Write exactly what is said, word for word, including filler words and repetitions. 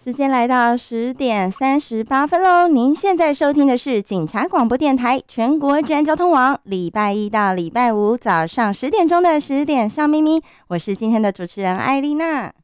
时间来到十点三十八分喽，您现在收听的是警察广播电台全国治安交通网，礼拜一到礼拜五早上十点钟的十点笑眯眯，我是今天的主持人艾丽娜。